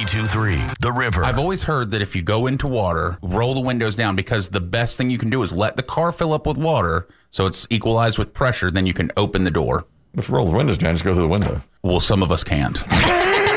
92.3 The River. I've always heard that if you go into water, roll the windows down, because the best thing you can do is let the car fill up with water so it's equalized with pressure, then you can open the door. If you roll the windows down, just go through the window. Well, some of us can't.